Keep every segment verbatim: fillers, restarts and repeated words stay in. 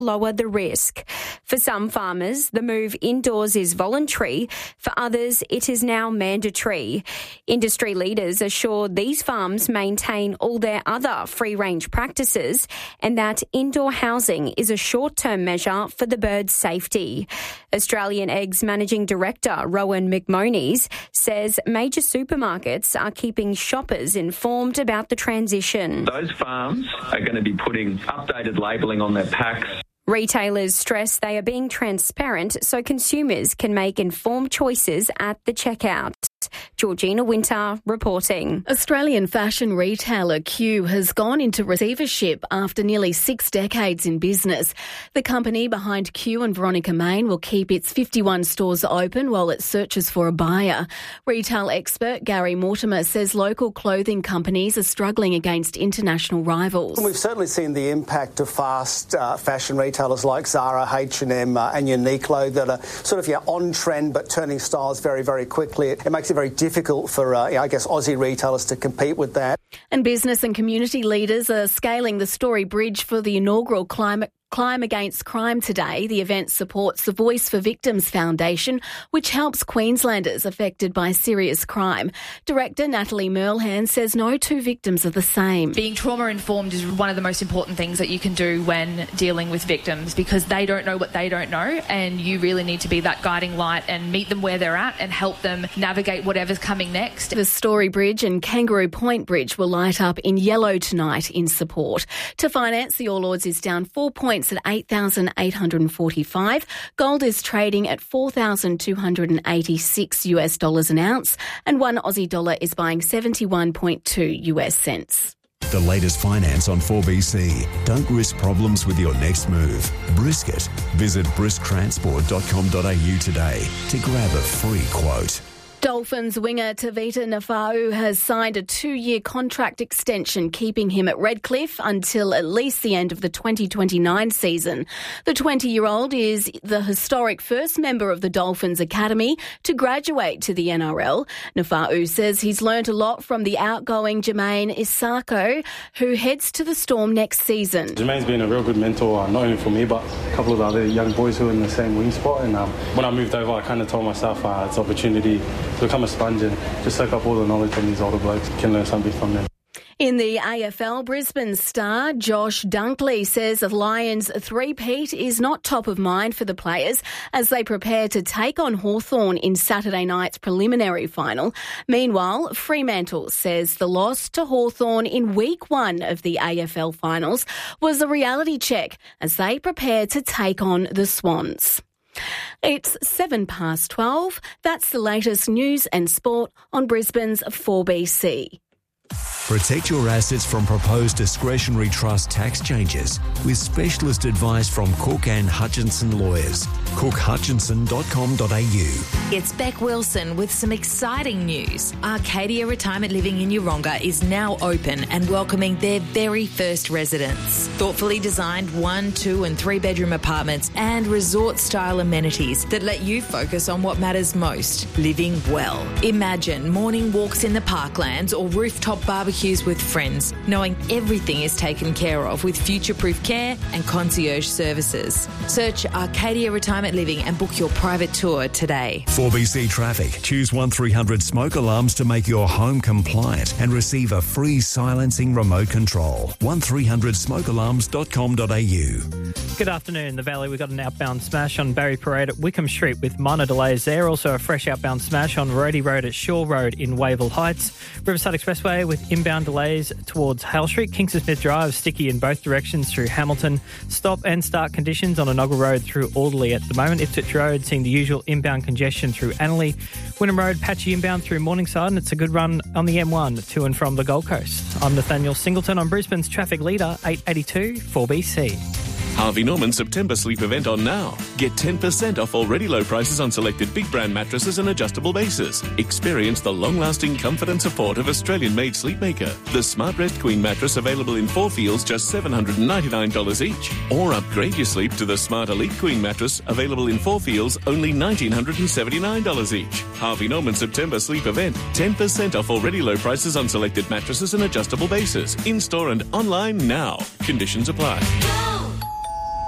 lower the risk. For some farmers, the move indoors is voluntary. For others, it is now mandatory. Industry leaders assure these farms maintain all their other free-range practices and that indoor housing is a short-term measure for the birds' safety. Australian Eggs Managing Director Rowan McMoney says major supermarkets are keeping shoppers informed about the transition. Those farms are going to be putting updated labelling on their packs. Retailers stress they are being transparent so consumers can make informed choices at the checkout. Georgina Winter reporting. Australian fashion retailer Q has gone into receivership after nearly six decades in business. The company behind Q and Veronica Main will keep its fifty-one stores open while it searches for a buyer. Retail expert Gary Mortimer says local clothing companies are struggling against international rivals. We've certainly seen the impact of fast uh, fashion retailers like Zara, H and M uh, and Uniqlo that are sort of yeah, on trend but turning styles very, very quickly. It, it makes it very difficult for, uh, I guess, Aussie retailers to compete with that. And business and community leaders are scaling the Story Bridge for the inaugural climate Climb Against Crime today. The event supports the Voice for Victims Foundation, which helps Queenslanders affected by serious crime. Director Natalie Merlhan says no two victims are the same. Being trauma-informed is one of the most important things that you can do when dealing with victims, because they don't know what they don't know, and you really need to be that guiding light and meet them where they're at and help them navigate whatever's coming next. The Story Bridge and Kangaroo Point Bridge will light up in yellow tonight in support. To finance, the All Ords is down four points at eight thousand eight hundred forty-five. Gold is trading at four thousand two hundred eighty-six US dollars an ounce, and one Aussie dollar is buying seventy-one point two US cents. The latest finance on four B C. Don't risk problems with your next move. Brisket. Visit brisk transport dot com dot a u today to grab a free quote. Dolphins winger Tavita Nafa'u has signed a two-year contract extension, keeping him at Redcliffe until at least the end of the twenty twenty-nine season. The twenty-year-old is the historic first member of the Dolphins Academy to graduate to the N R L. Nafa'u says he's learnt a lot from the outgoing Jermaine Isako, who heads to the Storm next season. Jermaine's been a real good mentor, not only for me, but a couple of the other young boys who are in the same wing spot. And um, when I moved over, I kind of told myself uh, it's an opportunity to become a sponge and just soak up all the knowledge from these older blokes. Can learn something from them. In the A F L, Brisbane star Josh Dunkley says the Lions' three-peat is not top of mind for the players as they prepare to take on Hawthorn in Saturday night's preliminary final. Meanwhile, Fremantle says the loss to Hawthorn in week one of the A F L finals was a reality check as they prepare to take on the Swans. It's seven past twelve. That's the latest news and sport on Brisbane's four B C. Protect your assets from proposed discretionary trust tax changes with specialist advice from Cook and Hutchinson Lawyers. cook hutchinson dot com dot a u. It's Beck Wilson with some exciting news. Arcadia Retirement Living in Yeronga is now open and welcoming their very first residents. Thoughtfully designed one, two and three bedroom apartments and resort-style amenities that let you focus on what matters most, living well. Imagine morning walks in the parklands or rooftop barbecues with friends, knowing everything is taken care of with future-proof care and concierge services. Search Arcadia Retirement Living and book your private tour today. four B C Traffic. Choose one three hundred smoke alarms to make your home compliant and receive a free silencing remote control. one three hundred smoke alarms dot com dot a u. Good afternoon, the Valley. We've got an outbound smash on Barry Parade at Wickham Street with minor delays there. Also a fresh outbound smash on Roadie Road at Shore Road in Wavell Heights. Riverside Expressway with inbound delays towards Hale Street. Kingston Smith Drive sticky in both directions through Hamilton. Stop and start conditions on Onoggla Road through Alderley at the moment. Ipswich Road seeing the usual inbound congestion through Annerley. Wynnum Road patchy inbound through Morningside, and it's a good run on the M one to and from the Gold Coast. I'm Nathaniel Singleton on Brisbane's traffic leader, eight eighty-two four B C. Harvey Norman September sleep event on now. Get ten percent off already low prices on selected big brand mattresses and adjustable bases. Experience the long-lasting comfort and support of Australian-made Sleepmaker. The Smart Rest Queen mattress available in four feels just seven hundred ninety-nine dollars each. Or upgrade your sleep to the Smart Elite Queen mattress available in four feels only one thousand nine hundred seventy-nine dollars each. Harvey Norman September sleep event. ten percent off already low prices on selected mattresses and adjustable bases. In-store and online now. Conditions apply.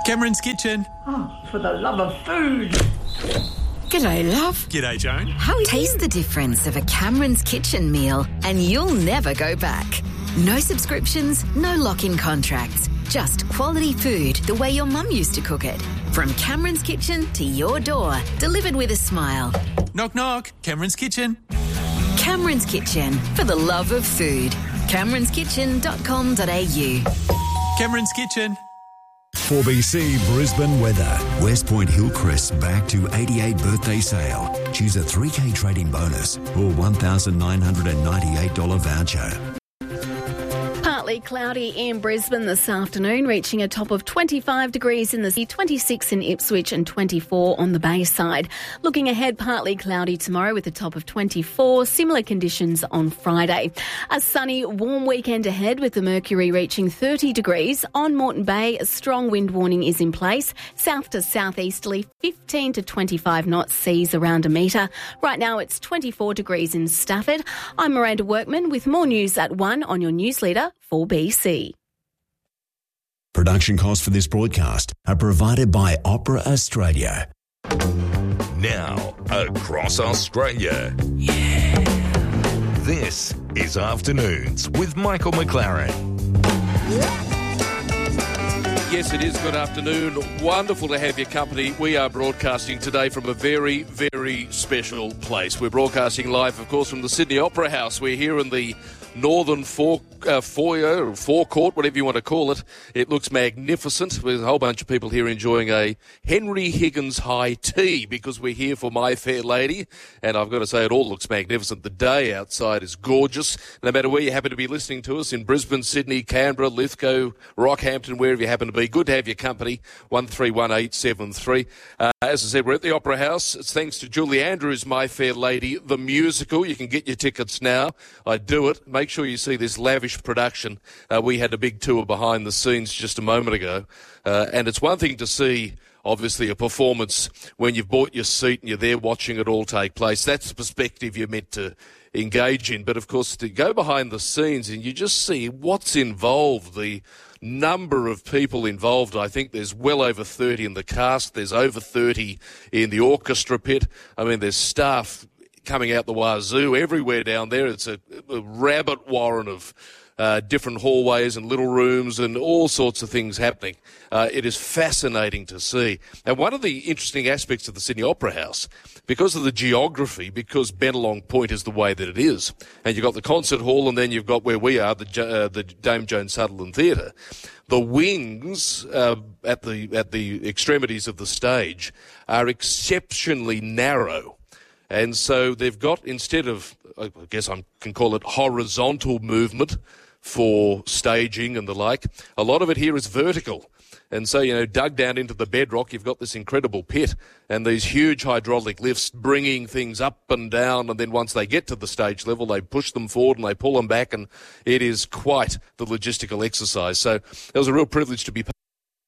Cameron's Kitchen. Oh, for the love of food. G'day, love. G'day, Joan. How are you? Taste the difference of a Cameron's Kitchen meal and you'll never go back. No subscriptions, no lock-in contracts. Just quality food the way your mum used to cook it. From Cameron's Kitchen to your door, delivered with a smile. Knock, knock. Cameron's Kitchen. Cameron's Kitchen, for the love of food. camerons kitchen dot com dot a u. Cameron's Kitchen. four B C Brisbane weather. West Point Hillcrest back to eighty-eight birthday sale. Choose a three K trading bonus or one thousand nine hundred ninety-eight dollars voucher. Partly cloudy in Brisbane this afternoon, reaching a top of twenty-five degrees in the city, twenty-six in Ipswich and twenty-four on the Bayside. Looking ahead, partly cloudy tomorrow with a top of twenty-four, similar conditions on Friday. A sunny, warm weekend ahead with the mercury reaching thirty degrees. On Moreton Bay, a strong wind warning is in place. South to southeasterly, fifteen to twenty-five knots, seas around a metre. Right now it's twenty-four degrees in Stafford. I'm Miranda Workman with more news at one on your news leader, four B C. Production costs for this broadcast are provided by Opera Australia. Now, across Australia. Yeah. This is Afternoons with Michael McLaren. Yes, it is. Good afternoon. Wonderful to have your company. We are broadcasting today from a very, very special place. We're broadcasting live, of course, from the Sydney Opera House. We're here in the Northern fore, uh, foyer or forecourt, whatever you want to call it. It looks magnificent. There's a whole bunch of people here enjoying a Henry Higgins high tea because we're here for My Fair Lady. And I've got to say, it all looks magnificent. The day outside is gorgeous. No matter where you happen to be listening to us, in Brisbane, Sydney, Canberra, Lithgow, Rockhampton, wherever you happen to be, good to have your company. one three one eight seven three. Uh, as I said, we're at the Opera House. It's thanks to Julie Andrews' My Fair Lady, the musical. You can get your tickets now. I do it. Make sure you see this lavish production. Uh, we had a big tour behind the scenes just a moment ago. Uh, and it's one thing to see, obviously, a performance when you've bought your seat and you're there watching it all take place. That's the perspective you're meant to engage in. But, of course, to go behind the scenes and you just see what's involved, the number of people involved. I think there's well over thirty in the cast. There's over thirty in the orchestra pit. I mean, there's staff coming out the wazoo everywhere down there. It's a, a rabbit warren of uh, different hallways and little rooms and all sorts of things happening. Uh, it is fascinating to see. And one of the interesting aspects of the Sydney Opera House, because of the geography, because Bennelong Point is the way that it is, and you've got the concert hall and then you've got where we are, the, uh, the Dame Joan Sutherland Theatre, the wings uh, at the at the extremities of the stage are exceptionally narrow. And so they've got, instead of, I guess I can call it horizontal movement for staging and the like, a lot of it here is vertical. And so, you know, dug down into the bedrock, you've got this incredible pit and these huge hydraulic lifts bringing things up and down. And then once they get to the stage level, they push them forward and they pull them back. And it is quite the logistical exercise. So it was a real privilege to be part.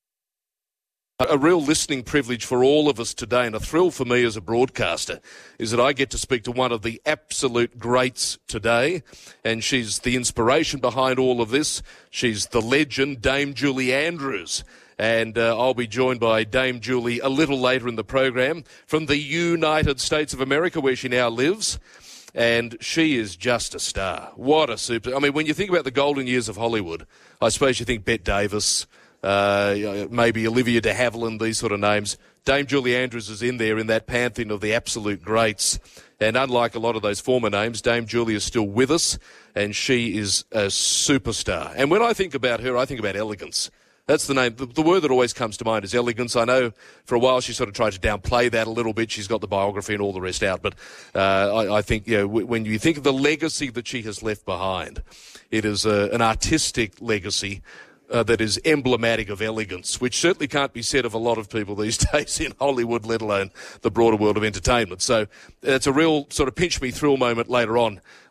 A real listening privilege for all of us today, and a thrill for me as a broadcaster, is that I get to speak to one of the absolute greats today, and she's the inspiration behind all of this. She's the legend, Dame Julie Andrews. And uh, I'll be joined by Dame Julie a little later in the program from the United States of America, where she now lives. And she is just a star. What a super... I mean, when you think about the golden years of Hollywood, I suppose you think Bette Davis, uh, maybe Olivia de Havilland, these sort of names. Dame Julie Andrews is in there in that pantheon of the absolute greats. And unlike a lot of those former names, Dame Julie is still with us, and she is a superstar. And when I think about her, I think about elegance. That's the name. The, the word that always comes to mind is elegance. I know for a while she sort of tried to downplay that a little bit. She's got the biography and all the rest out. But uh, I, I think, you know, w- when you think of the legacy that she has left behind, it is a, an artistic legacy uh, that is emblematic of elegance, which certainly can't be said of a lot of people these days in Hollywood, let alone the broader world of entertainment. So it's a real sort of pinch-me-thrill moment later on.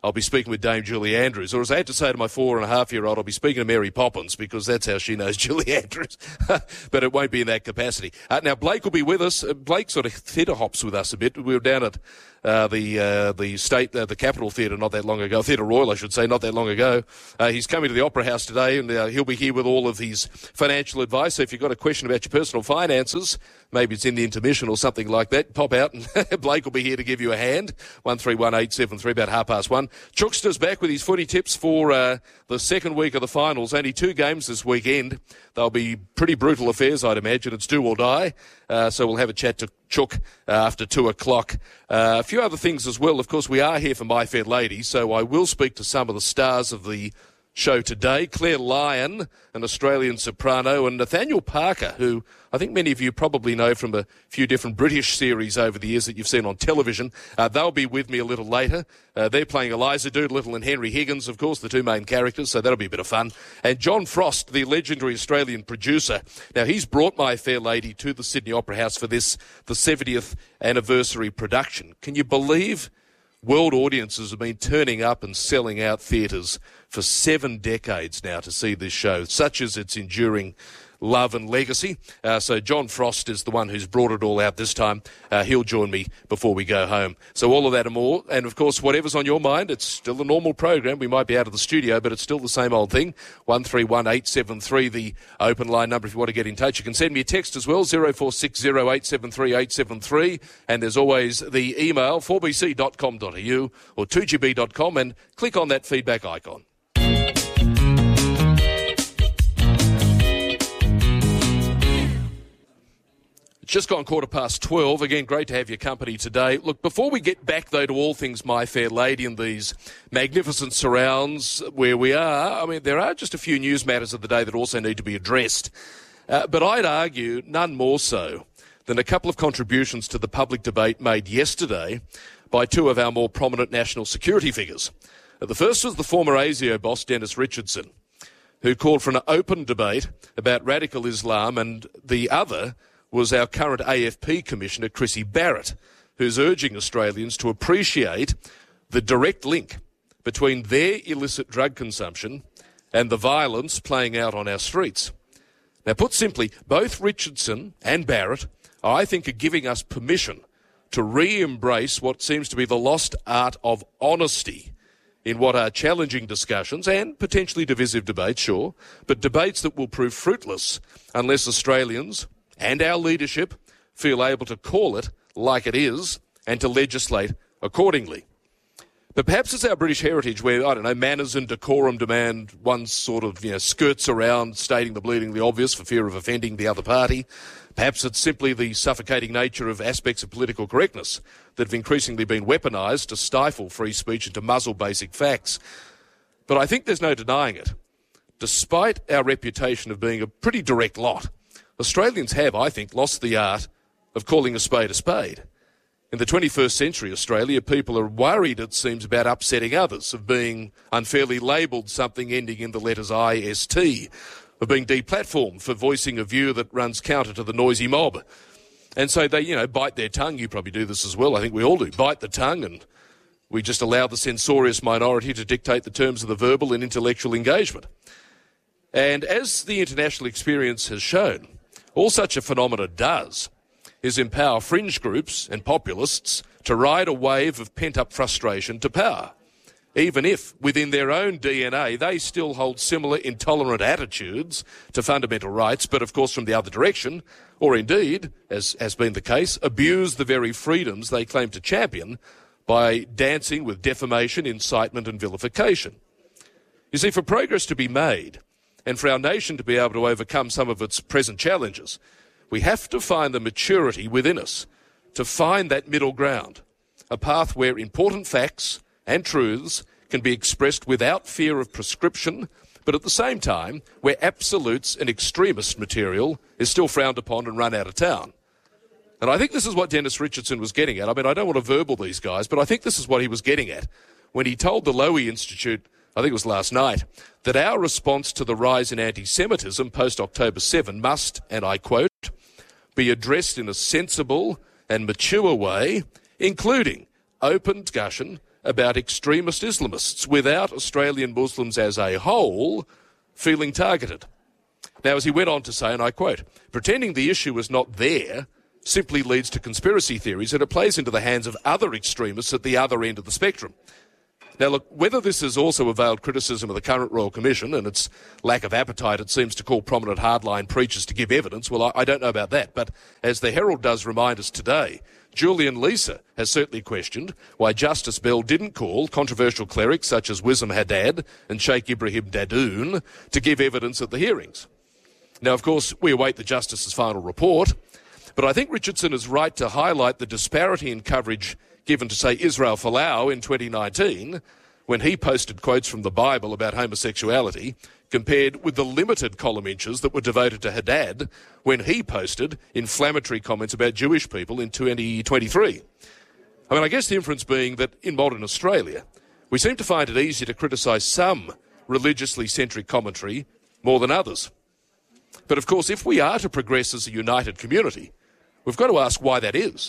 I'll be speaking with Dame Julie Andrews. Or as I had to say to my four and a half year old, I'll be speaking to Mary Poppins, because that's how she knows Julie Andrews. But it won't be in that capacity. Uh, now, Blake will be with us. Uh, Blake sort of theatre hops with us a bit. We were down at uh, the uh, the state, uh, the Capitol Theatre not that long ago, Theatre Royal, I should say, not that long ago. Uh, he's coming to the Opera House today, and uh, he'll be here with all of his financial advice. So if you've got a question about your personal finances, maybe it's in the intermission or something like that, pop out and Blake will be here to give you a hand. one three one eight seven three, about half past one. Chookster's back with his footy tips for uh, the second week of the finals. Only two games this weekend. They'll be pretty brutal affairs, I'd imagine. It's do or die. Uh, so we'll have a chat to Chook uh, after two o'clock. Uh, a few other things as well. Of course, we are here for My Fair Lady, so I will speak to some of the stars of the show today. Claire Lyon, an Australian soprano, and Nathaniel Parker, who I think many of you probably know from a few different British series over the years that you've seen on television. Uh, they'll be with me a little later. Uh, they're playing Eliza Doolittle and Henry Higgins, of course, the two main characters, so that'll be a bit of fun. And John Frost, the legendary Australian producer. Now, he's brought My Fair Lady to the Sydney Opera House for this, the seventieth anniversary production. Can you believe world audiences have been turning up and selling out theatres for seven decades now to see this show, such as its enduring love and legacy. Uh, so John Frost is the one who's brought it all out this time. Uh, he'll join me before we go home. So all of that and more. And, of course, whatever's on your mind, it's still a normal program. We might be out of the studio, but it's still the same old thing. one three one eight seven three, the open line number if you want to get in touch. You can send me a text as well, zero four six zero eight seven three eight seven three. And there's always the email, four b c dot com dot a u or two g b dot com, and click on that feedback icon. It's just gone quarter past twelve. Again, great to have your company today. Look, before we get back, though, to all things My Fair Lady and these magnificent surrounds where we are, I mean, there are just a few news matters of the day that also need to be addressed. Uh, but I'd argue none more so than a couple of contributions to the public debate made yesterday by two of our more prominent national security figures. Uh, the first was the former ASIO boss, Dennis Richardson, who called for an open debate about radical Islam, and the other was our current A F P Commissioner, Chrissy Barrett, who's urging Australians to appreciate the direct link between their illicit drug consumption and the violence playing out on our streets. Now, put simply, both Richardson and Barrett, I think, are giving us permission to re-embrace what seems to be the lost art of honesty in what are challenging discussions and potentially divisive debates, sure, but debates that will prove fruitless unless Australians and our leadership feel able to call it like it is and to legislate accordingly. But perhaps it's our British heritage where, I don't know, manners and decorum demand one sort of, you know, skirts around stating the bleedingly obvious for fear of offending the other party. Perhaps it's simply the suffocating nature of aspects of political correctness that have increasingly been weaponised to stifle free speech and to muzzle basic facts. But I think there's no denying it. Despite our reputation of being a pretty direct lot, Australians have, I think, lost the art of calling a spade a spade. In the twenty-first century Australia, people are worried, it seems, about upsetting others, of being unfairly labelled something ending in the letters I S T, of being deplatformed for voicing a view that runs counter to the noisy mob. And so they, you know, bite their tongue. You probably do this as well. I think we all do. Bite the tongue, and we just allow the censorious minority to dictate the terms of the verbal and intellectual engagement. And as the international experience has shown, all such a phenomena does is empower fringe groups and populists to ride a wave of pent-up frustration to power, even if, within their own D N A, they still hold similar intolerant attitudes to fundamental rights, but of course from the other direction, or indeed, as has been the case, abuse the very freedoms they claim to champion by dancing with defamation, incitement and vilification. You see, for progress to be made, and for our nation to be able to overcome some of its present challenges, we have to find the maturity within us to find that middle ground, a path where important facts and truths can be expressed without fear of prescription, but at the same time where absolutes and extremist material is still frowned upon and run out of town. And I think this is what Dennis Richardson was getting at. I mean, I don't want to verbal these guys, but I think this is what he was getting at when he told the Lowy Institute, I think it was last night, that our response to the rise in anti-Semitism post-October seventh must, and I quote, be addressed in a sensible and mature way, including open discussion about extremist Islamists without Australian Muslims as a whole feeling targeted. Now, as he went on to say, and I quote, pretending the issue is not there simply leads to conspiracy theories, and it plays into the hands of other extremists at the other end of the spectrum. Now, look, whether this has also availed criticism of the current Royal Commission and its lack of appetite it seems to call prominent hardline preachers to give evidence, well, I, I don't know about that. But as the Herald does remind us today, Julian Leeser has certainly questioned why Justice Bell didn't call controversial clerics such as Wissam Haddad and Sheikh Ibrahim Dadoun to give evidence at the hearings. Now, of course, we await the Justice's final report, but I think Richardson is right to highlight the disparity in coverage given to, say, Israel Folau in twenty nineteen, when he posted quotes from the Bible about homosexuality, compared with the limited column inches that were devoted to Haddad when he posted inflammatory comments about Jewish people in twenty twenty-three. I mean, I guess the inference being that in modern Australia, we seem to find it easier to criticise some religiously centric commentary more than others. But of course, if we are to progress as a united community, we've got to ask why that is.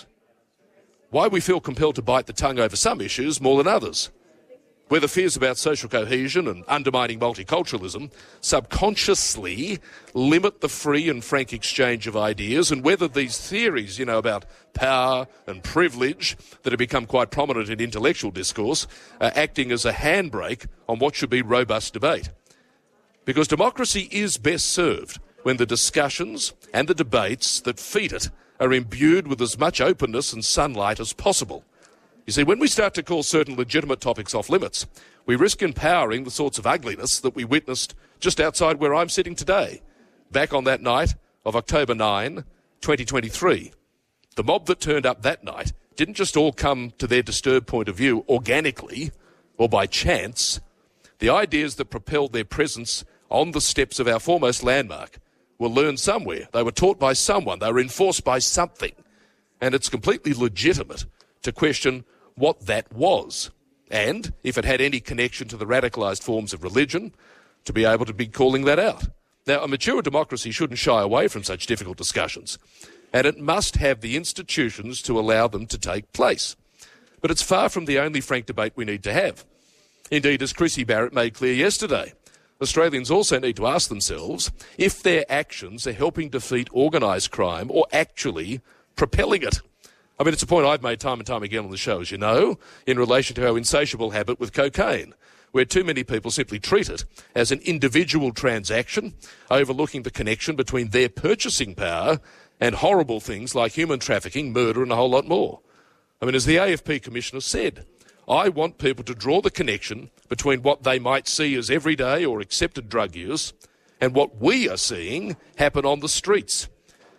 Why we feel compelled to bite the tongue over some issues more than others. Whether fears about social cohesion and undermining multiculturalism subconsciously limit the free and frank exchange of ideas, and whether these theories, you know, about power and privilege that have become quite prominent in intellectual discourse are acting as a handbrake on what should be robust debate. Because democracy is best served when the discussions and the debates that feed it are imbued with as much openness and sunlight as possible. You see, when we start to call certain legitimate topics off limits, we risk empowering the sorts of ugliness that we witnessed just outside where I'm sitting today, back on that night of October ninth, twenty twenty-three. The mob that turned up that night didn't just all come to their disturbed point of view organically or by chance. The ideas that propelled their presence on the steps of our foremost landmark were learned somewhere. They were taught by someone. They were enforced by something. And it's completely legitimate to question what that was. And, if it had any connection to the radicalised forms of religion, to be able to be calling that out. Now, a mature democracy shouldn't shy away from such difficult discussions. And it must have the institutions to allow them to take place. But it's far from the only frank debate we need to have. Indeed, as Chrissy Barrett made clear yesterday, Australians also need to ask themselves if their actions are helping defeat organised crime or actually propelling it. I mean, it's a point I've made time and time again on the show, as you know, in relation to our insatiable habit with cocaine, where too many people simply treat it as an individual transaction, overlooking the connection between their purchasing power and horrible things like human trafficking, murder and a whole lot more. I mean, as the A F P Commissioner said, I want people to draw the connection between what they might see as everyday or accepted drug use and what we are seeing happen on the streets.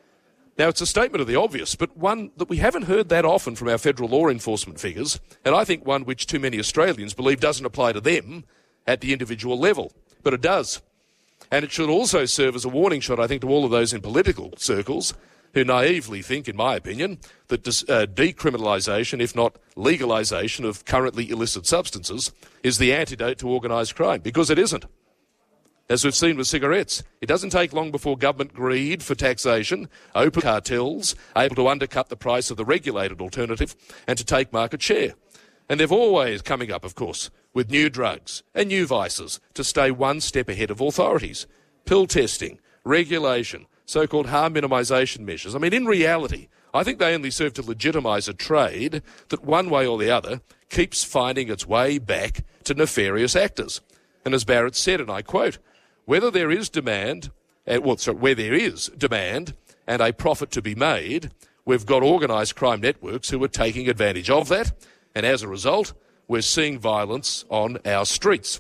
Now, it's a statement of the obvious, but one that we haven't heard that often from our federal law enforcement figures, and I think one which too many Australians believe doesn't apply to them at the individual level. But it does. And it should also serve as a warning shot, I think, to all of those in political circles who naively think, in my opinion, that dis- uh, decriminalisation, if not legalisation, of currently illicit substances is the antidote to organised crime, because it isn't. As we've seen with cigarettes, it doesn't take long before government greed for taxation, open cartels, able to undercut the price of the regulated alternative and to take market share. And they're always coming up, of course, with new drugs and new vices to stay one step ahead of authorities. Pill testing, regulation, so-called harm minimisation measures. I mean, in reality, I think they only serve to legitimise a trade that one way or the other keeps finding its way back to nefarious actors. And as Barrett said, and I quote, whether there is demand, uh, well, sorry, where there is demand and a profit to be made, we've got organised crime networks who are taking advantage of that, and as a result, we're seeing violence on our streets.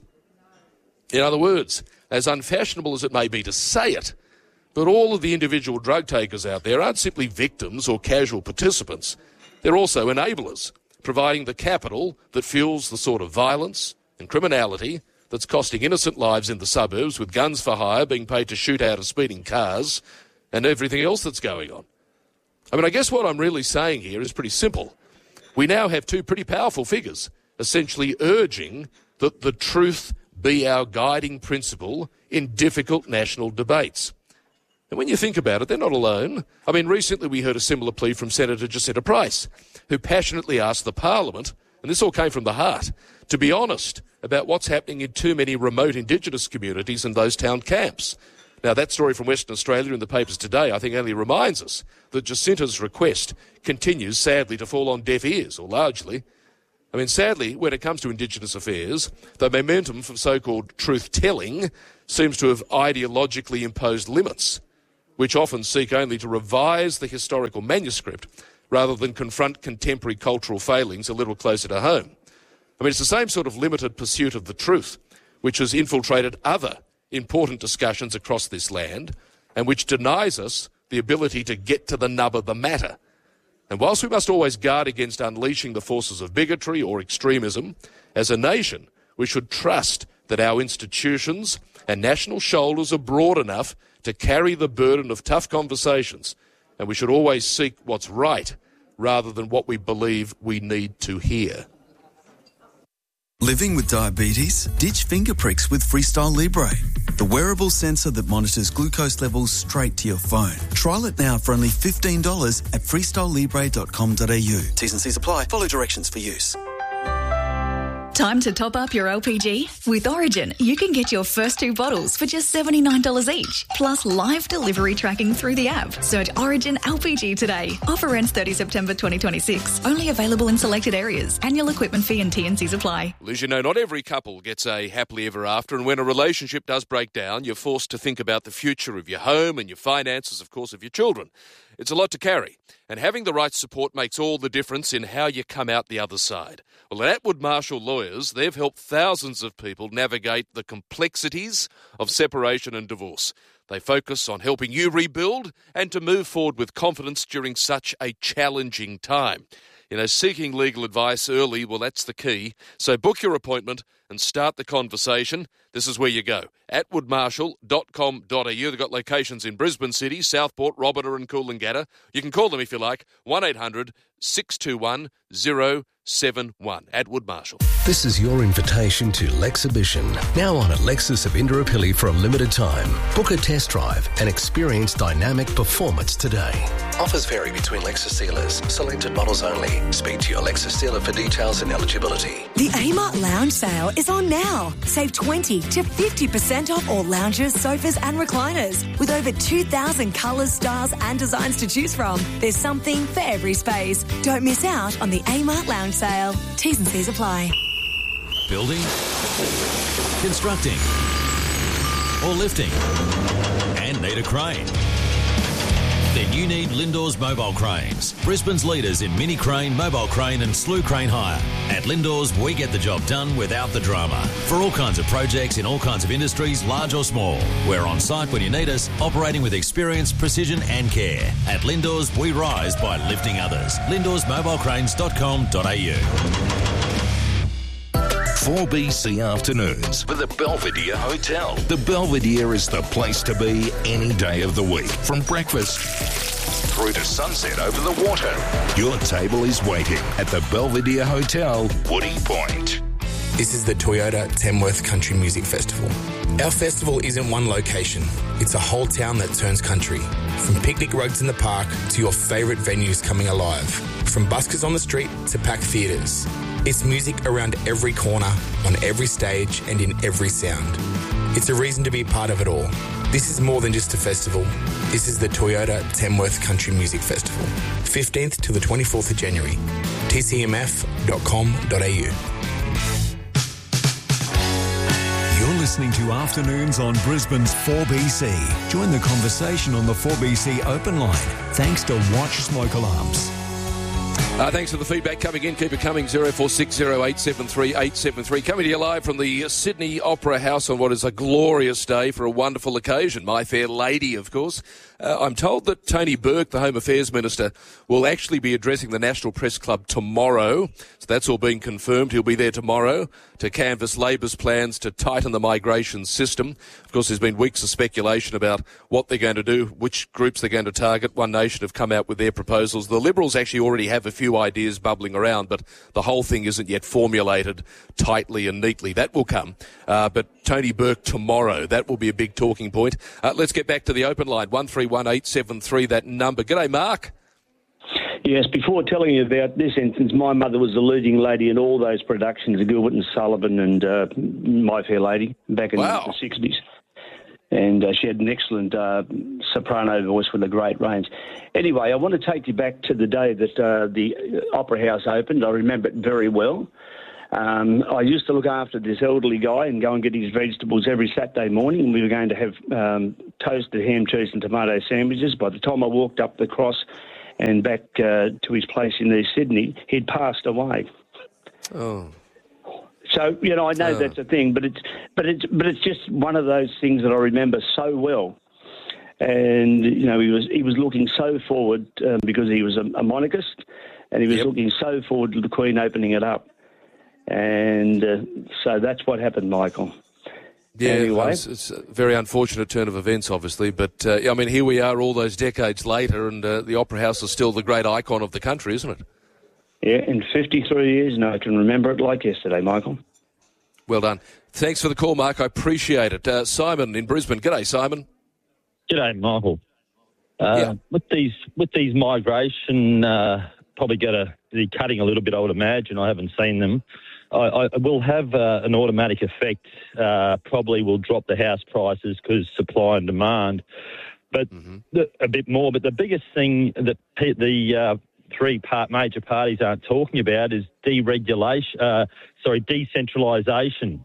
In other words, as unfashionable as it may be to say it, but all of the individual drug takers out there aren't simply victims or casual participants. They're also enablers, providing the capital that fuels the sort of violence and criminality that's costing innocent lives in the suburbs, with guns for hire being paid to shoot out of speeding cars and everything else that's going on. I mean, I guess what I'm really saying here is pretty simple. We now have two pretty powerful figures essentially urging that the truth be our guiding principle in difficult national debates. And when you think about it, they're not alone. I mean, recently we heard a similar plea from Senator Jacinta Price, who passionately asked the Parliament and this all came from the heart, to be honest about what's happening in too many remote Indigenous communities and those town camps. Now, that story from Western Australia in the papers today, I think, only reminds us that Jacinta's request continues, sadly, to fall on deaf ears, or largely. I mean, sadly, when it comes to Indigenous affairs, the momentum from so-called truth-telling seems to have ideologically imposed limits, which often seek only to revise the historical manuscript rather than confront contemporary cultural failings a little closer to home. I mean, it's the same sort of limited pursuit of the truth which has infiltrated other important discussions across this land and which denies us the ability to get to the nub of the matter. And whilst we must always guard against unleashing the forces of bigotry or extremism, as a nation, we should trust that our institutions and national shoulders are broad enough to carry the burden of tough conversations, and we should always seek what's right rather than what we believe we need to hear. Living with diabetes? Ditch finger pricks with Freestyle Libre, the wearable sensor that monitors glucose levels straight to your phone. Trial it now for only fifteen dollars at freestyle libre dot com dot a u. T's and C's apply. Follow directions for use. Time to top up your L P G? With Origin, you can get your first two bottles for just seventy-nine dollars each, plus live delivery tracking through the app. Search Origin L P G today. Offer ends thirtieth of September twenty twenty-six. Only available in selected areas. Annual equipment fee and T and C's apply. Well, as you know, not every couple gets a happily ever after, and when a relationship does break down, you're forced to think about the future of your home and your finances, of course, of your children. It's a lot to carry, and having the right support makes all the difference in how you come out the other side. Well, at Atwood Marshall Lawyers, they've helped thousands of people navigate the complexities of separation and divorce. They focus on helping you rebuild and to move forward with confidence during such a challenging time. You know, seeking legal advice early, well, that's the key. So book your appointment and start the conversation. This is where you go. atwood marshall dot com dot a u. They've got locations in Brisbane City, Southport, Robina and Coolangatta. You can call them if you like, one eight hundred six two one zero seven one. Atwood Marshall. This is your invitation to Lexhibition, now on at Lexus of Indooroopilly for a limited time. Book a test drive and experience dynamic performance today. Offers vary between Lexus dealers. Selected models only. Speak to your Lexus dealer for details and eligibility. The Amart Lounge sale is on now. Save twenty to fifty percent off all lounges, sofas and recliners. With over two thousand colours, styles and designs to choose from, there's something for every space. Don't miss out on the Amart Lounge sale. T's and C's apply. Building, constructing, or lifting, and need a crane? Then you need Lindor's Mobile Cranes, Brisbane's leaders in mini crane, mobile crane and slew crane hire. At Lindor's, we get the job done without the drama. For all kinds of projects in all kinds of industries, large or small. We're on site when you need us, operating with experience, precision and care. At Lindor's, we rise by lifting others. lindors mobile cranes dot com dot a u. four B C Afternoons with the Belvedere Hotel. The Belvedere is the place to be any day of the week. From breakfast through to sunset over the water. Your table is waiting at the Belvedere Hotel, Woody Point. This is the Toyota Tamworth Country Music Festival. Our festival isn't one location. It's a whole town that turns country. From picnic rugs in the park to your favourite venues coming alive. From buskers on the street to packed theatres. It's music around every corner, on every stage and in every sound. It's a reason to be part of it all. This is more than just a festival. This is the Toyota Tamworth Country Music Festival. fifteenth to the twenty-fourth of January. t c m f dot com dot a u. You're listening to Afternoons on Brisbane's four B C. Join the conversation on the four B C open line. Thanks to Watch Smoke Alarms. Uh, thanks for the feedback coming in. Keep it coming. zero four six zero eight seven three eight seven three. Coming to you live from the Sydney Opera House on what is a glorious day for a wonderful occasion. My Fair Lady, of course. Uh, I'm told that Tony Burke, the Home Affairs Minister, will actually be addressing the National Press Club tomorrow. So that's all been confirmed. He'll be there tomorrow to canvass Labor's plans to tighten the migration system. Of course, there's been weeks of speculation about what they're going to do, which groups they're going to target. One Nation have come out with their proposals. The Liberals actually already have a few ideas bubbling around, but the whole thing isn't yet formulated tightly and neatly. That will come. Uh, but Tony Burke tomorrow, that will be a big talking point. Uh, let's get back to the open line, one three one eight seven three, that number. G'day, Mark. Yes, before telling you about this instance, my mother was the leading lady in all those productions, Gilbert and Sullivan and uh, My Fair Lady, back in wow. the sixties. And uh, she had an excellent uh, soprano voice with a great range. Anyway, I want to take you back to the day that uh, the Opera House opened. I remember it very well. Um, I used to look after this elderly guy and go and get his vegetables every Saturday morning. And we were going to have um, toasted ham, cheese and tomato sandwiches. By the time I walked up the cross and back uh, to his place in East Sydney, he'd passed away. Oh. So, you know, I know oh. that's a thing, but it's but it's but it's just one of those things that I remember so well. And you know, he was he was looking so forward um, because he was a, a monarchist, and he was yep. looking so forward to the Queen opening it up. And uh, so that's what happened, Michael. Yeah, anyway. it's, it's a very unfortunate turn of events, obviously. But, uh, I mean, here we are all those decades later, and uh, the Opera House is still the great icon of the country, isn't it? Yeah, in fifty-three years, and I can remember it like yesterday, Michael. Well done. Thanks for the call, Mark. I appreciate it. Uh, Simon in Brisbane. G'day, Simon. G'day, Michael. Uh, yeah. With these with these migration, uh, probably going to be cutting a little bit, I would imagine. I haven't seen them. I, I will have uh, an automatic effect. Uh, probably will drop the house prices because supply and demand, but mm-hmm. the, a bit more. But the biggest thing that pe- the uh, three part major parties aren't talking about is deregulation. Uh, sorry, decentralisation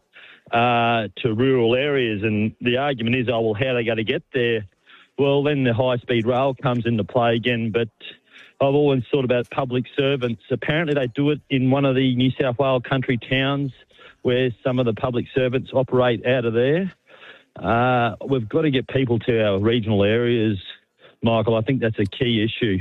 uh, to rural areas. And the argument is, oh well, how are they going to get there? Well, then the high speed rail comes into play again, but I've always thought about public servants. Apparently they do it in one of the New South Wales country towns where some of the public servants operate out of there. Uh, we've got to get people to our regional areas, Michael. I think that's a key issue.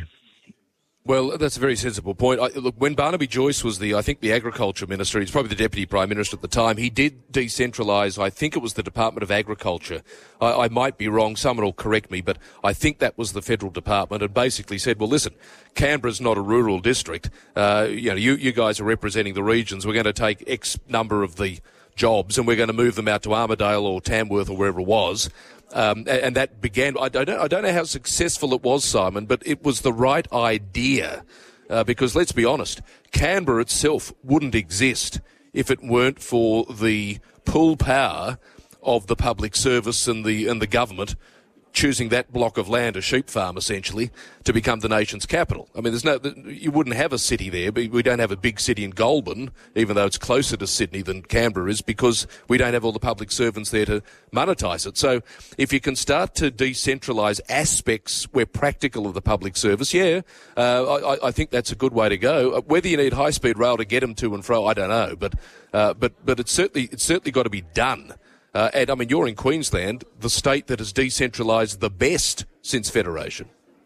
Well, that's a very sensible point. I, look, when Barnaby Joyce was the, I think, the Agriculture Minister, he's probably the Deputy Prime Minister at the time, he did decentralise, I think it was the Department of Agriculture. I, I might be wrong, someone will correct me, but I think that was the federal department, and basically said, well, listen, Canberra's not a rural district. Uh, you know, you, you guys are representing the regions. We're going to take X number of the jobs and we're going to move them out to Armidale or Tamworth or wherever it was. Um, and, and that began, I don't, I don't know how successful it was, Simon, but it was the right idea. Uh, because let's be honest, Canberra itself wouldn't exist if it weren't for the pull power of the public service and the, and the government choosing that block of land, a sheep farm essentially, to become the nation's capital. I mean, there's no, you wouldn't have a city there, but we don't have a big city in Goulburn, even though it's closer to Sydney than Canberra is, because we don't have all the public servants there to monetise it. So if you can start to decentralise aspects where practical of the public service, yeah, uh, I, I think that's a good way to go. Whether you need high-speed rail to get them to and fro, I don't know, but uh, but but it's certainly it's certainly got to be done. Uh, and, I mean, you're in Queensland, the state that has decentralised the best since Federation.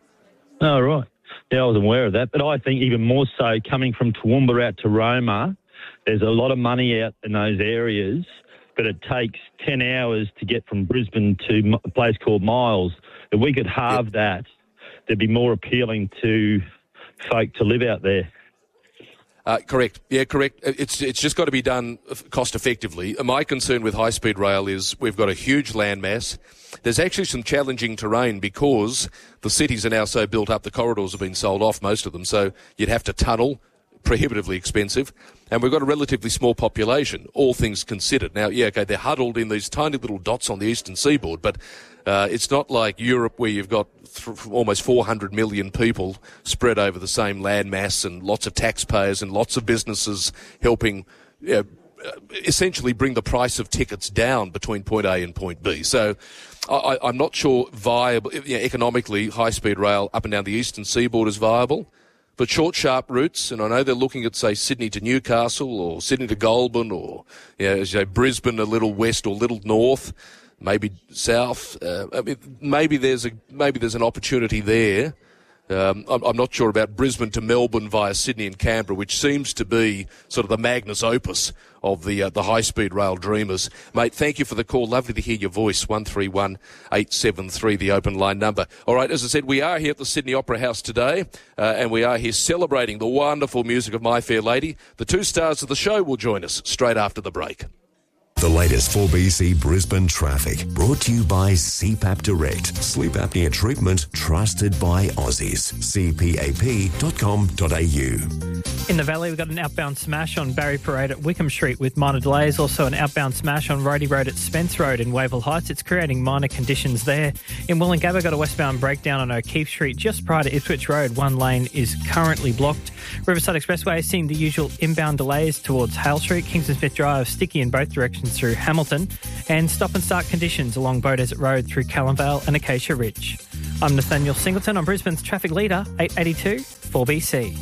Oh, right. Yeah, I wasn't aware of that. But I think even more so, coming from Toowoomba out to Roma, there's a lot of money out in those areas, but it takes ten hours to get from Brisbane to a place called Miles. If we could halve yep. that, it'd be more appealing to folk to live out there. Uh, correct. Yeah, correct. It's it's just got to be done cost effectively. My concern with high-speed rail is we've got a huge landmass. There's actually some challenging terrain because the cities are now so built up, the corridors have been sold off, most of them, so you'd have to tunnel, prohibitively expensive. And we've got a relatively small population, all things considered. Now, yeah, okay, they're huddled in these tiny little dots on the eastern seaboard, but uh, it's not like Europe where you've got th- almost four hundred million people spread over the same land mass and lots of taxpayers and lots of businesses helping uh, essentially bring the price of tickets down between point A and point B. So I, I'm not sure viable, you know, economically, high-speed rail up and down the eastern seaboard is viable. But short, sharp routes, and I know they're looking at, say, Sydney to Newcastle or Sydney to Goulburn or, you know, as you know, Brisbane a little west or a little north, maybe south. Uh, I mean, maybe there's a maybe there's an opportunity there. Um, I'm, I'm not sure about Brisbane to Melbourne via Sydney and Canberra, which seems to be sort of the magnus opus of the uh, the high-speed rail dreamers. Mate, thank you for the call. Lovely to hear your voice. one three one, eight seven three, the open line number. All right, as I said, we are here at the Sydney Opera House today, uh, and we are here celebrating the wonderful music of My Fair Lady. The two stars of the show will join us straight after the break. The latest four B C Brisbane traffic, brought to you by C PAP Direct. Sleep apnea treatment trusted by Aussies. c p a p dot com dot a u. In the Valley, we've got an outbound smash on Barry Parade at Wickham Street with minor delays. Also an outbound smash on Roadie Road at Spence Road in Wavell Heights. It's creating minor conditions there. In Wollongabba, got a westbound breakdown on O'Keefe Street just prior to Ipswich Road. One lane is currently blocked. Riverside Expressway seeing the usual inbound delays towards Hale Street. Kingston Smith Drive sticky in both directions through Hamilton. And stop and start conditions along Beaudesert Road through Callanvale and Acacia Ridge. I'm Nathaniel Singleton on Brisbane's traffic leader, eight eighty-two four B C.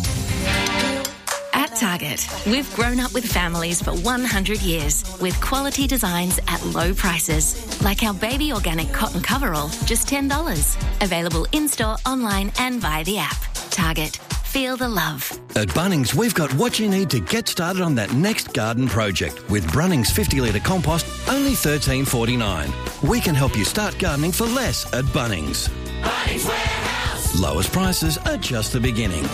At Target, we've grown up with families for one hundred years with quality designs at low prices. Like our baby organic cotton coverall, just ten dollars. Available in-store, online and via the app. Target. Feel the love. At Bunnings, we've got what you need to get started on that next garden project. With Brunnings fifty litre compost, only thirteen forty-nine. We can help you start gardening for less at Bunnings. Bunnings Warehouse. Lowest prices are just the beginning.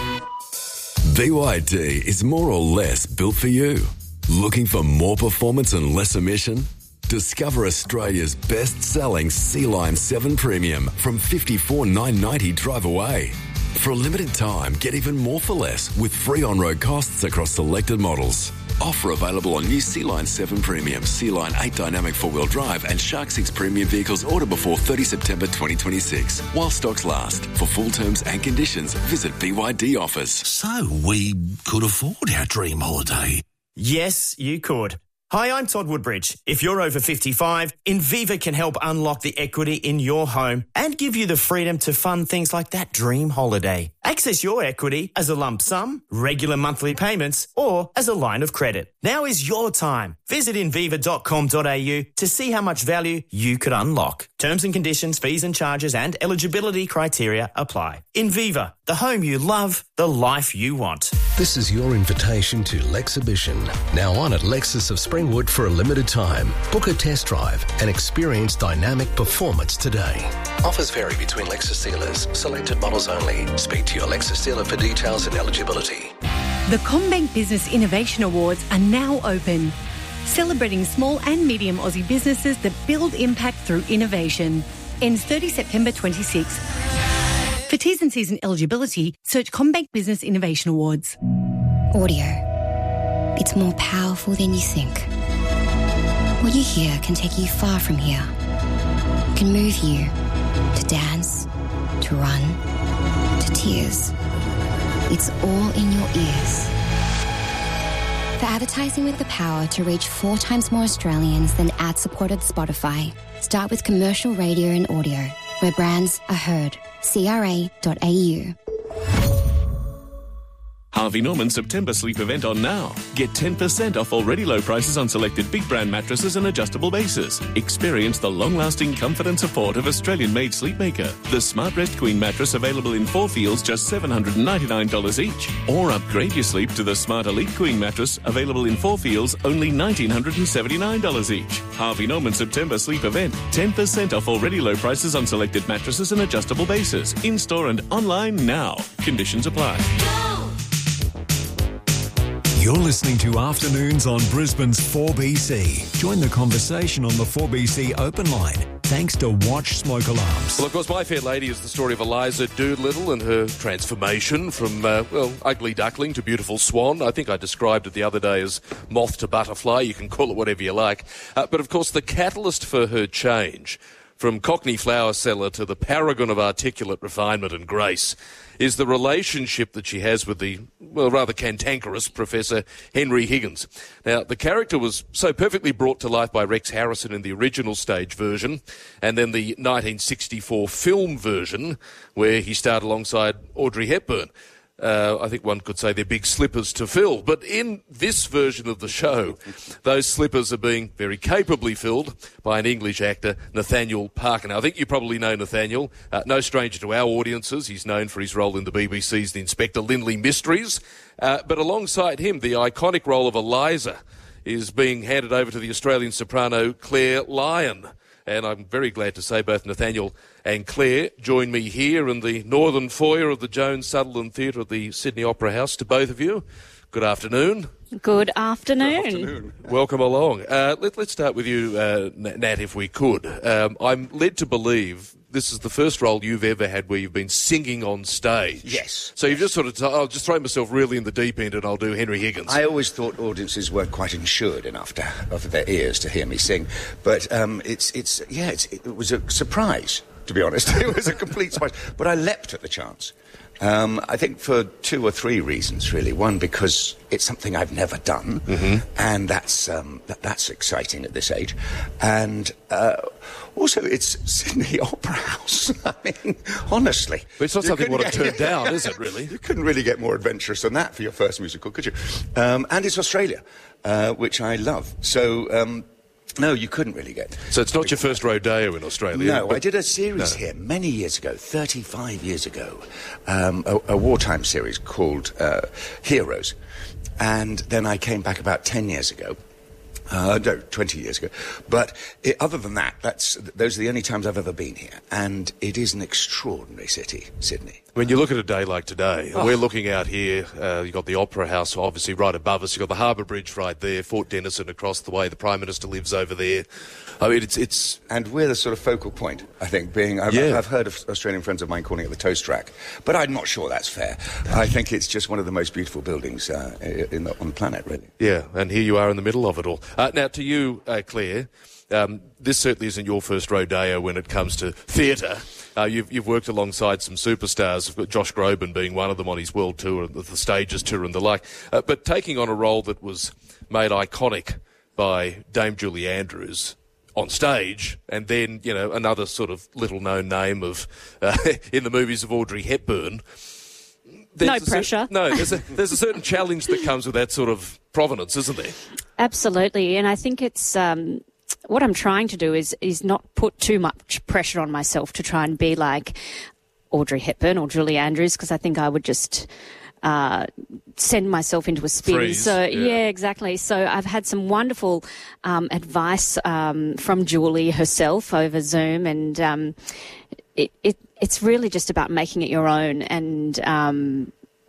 B Y D is more or less built for you. Looking for more performance and less emission? Discover Australia's best-selling Sea-Line seven Premium from fifty-four thousand nine hundred ninety dollars drive away. For a limited time, get even more for less with free on-road costs across selected models. Offer available on new Sea-Line seven Premium, Sea-Line eight Dynamic four-wheel drive and Shark six Premium vehicles ordered before thirtieth September twenty twenty-six. While stocks last. For full terms and conditions, visit B Y D Offers. So we could afford our dream holiday? Yes, you could. Hi, I'm Todd Woodbridge. If you're over fifty-five, Inviva can help unlock the equity in your home and give you the freedom to fund things like that dream holiday. Access your equity as a lump sum, regular monthly payments, or as a line of credit. Now is your time. Visit inviva dot com dot a u to see how much value you could unlock. Terms and conditions, fees and charges and eligibility criteria apply. Inviva, the home you love, the life you want. This is your invitation to Lexhibition, now on at Lexus of Springwood for a limited time. Book a test drive and experience dynamic performance today. Offers vary between Lexus dealers. Selected models only. Speak to your Lexus dealer for details and eligibility. The CommBank Business Innovation Awards are now open, celebrating small and medium Aussie businesses that build impact through innovation. Ends thirtieth September twenty-sixth. For T's and C's and eligibility, search CommBank Business Innovation Awards. Audio. It's more powerful than you think. What you hear can take you far from here. It can move you to dance, to run, to tears. It's all in your ears. For advertising with the power to reach four times more Australians than ad-supported Spotify, start with commercial radio and audio, where brands are heard. c r a dot a u. Harvey Norman September sleep event on now. Get ten percent off already low prices on selected big brand mattresses and adjustable bases. Experience the long-lasting comfort and support of Australian-made Sleepmaker. The Smart Rest Queen mattress available in four feels just seven hundred ninety-nine dollars each. Or upgrade your sleep to the Smart Elite Queen mattress available in four feels only one thousand nine hundred seventy-nine dollars each. Harvey Norman September sleep event. ten percent off already low prices on selected mattresses and adjustable bases. In-store and online now. Conditions apply. You're listening to Afternoons on Brisbane's four B C. Join the conversation on the four B C open line. Thanks to Watch Smoke Alarms. Well, of course, My Fair Lady is the story of Eliza Doolittle and her transformation from, uh, well, ugly duckling to beautiful swan. I think I described it the other day as moth to butterfly. You can call it whatever you like. Uh, but, of course, the catalyst for her change, from Cockney flower seller to the paragon of articulate refinement and grace, is the relationship that she has with the, well, rather cantankerous Professor Henry Higgins. Now, the character was so perfectly brought to life by Rex Harrison in the original stage version, and then the nineteen sixty-four film version, where he starred alongside Audrey Hepburn. Uh, I think one could say they're big slippers to fill. But in this version of the show, those slippers are being very capably filled by an English actor, Nathaniel Parker. Now, I think you probably know Nathaniel. Uh, no stranger to our audiences. He's known for his role in the B B C's The Inspector Lindley Mysteries. Uh, but alongside him, the iconic role of Eliza is being handed over to the Australian soprano Claire Lyon. And I'm very glad to say both Nathaniel and Claire join me here in the northern foyer of the Jones Sutherland Theatre at the Sydney Opera House. To both of you, good afternoon. Good afternoon. Good afternoon. Welcome along. Uh, let, let's start with you, uh, Nat, if we could. Um, I'm led to believe this is the first role you've ever had where you've been singing on stage. Yes. So you've just sort of, t- I'll just throw myself really in the deep end and I'll do Henry Higgins. I always thought audiences weren't quite insured enough to, of their ears to hear me sing. But um, it's, it's, yeah, it's, it was a surprise, to be honest. It was a complete surprise. But I leapt at the chance. Um, I think for two or three reasons, really. One, because it's something I've never done, mm-hmm. and that's um, that, that's exciting at this age. And uh, also, it's Sydney Opera House. I mean, honestly. But it's not you something you want to get, turn down, is it, really? You couldn't really get more adventurous than that for your first musical, could you? Um, and it's Australia, uh, which I love. So... Um, No, you couldn't really get. So it's not your first rodeo in Australia? No, but... I did a series no. here many years ago, thirty-five years ago, um, a, a wartime series called uh, Heroes. And then I came back about ten years ago. Uh, no, twenty years ago. But it, other than that, that's, those are the only times I've ever been here. And it is an extraordinary city, Sydney. When you look at a day like today, Oh. we're looking out here, uh, you've got the Opera House obviously right above us, you've got the Harbour Bridge right there, Fort Denison across the way, the Prime Minister lives over there. I mean, it's... it's... And we're the sort of focal point, I think, being... I've, Yeah. I've heard of Australian friends of mine calling it the toast track, but I'm not sure that's fair. I think it's just one of the most beautiful buildings uh, in the, on the planet, really. Yeah, and here you are in the middle of it all. Uh, now, to you, uh, Claire, um, this certainly isn't your first rodeo when it comes to theatre. Uh, you've, you've worked alongside some superstars, Josh Groban being one of them on his world tour, the Stages tour and the like. Uh, but taking on a role that was made iconic by Dame Julie Andrews on stage, and then, you know, another sort of little-known name of uh, in the movies of Audrey Hepburn. No a pressure. Cer- no, there's a, there's a certain challenge that comes with that sort of provenance, isn't there? Absolutely, and I think it's um, what I'm trying to do is is not put too much pressure on myself to try and be like Audrey Hepburn or Julie Andrews, because I think I would just uh, send myself into a spin. Freeze, so yeah. yeah, exactly. So I've had some wonderful um, advice um, from Julie herself over Zoom, and um, it, it it's really just about making it your own, and um,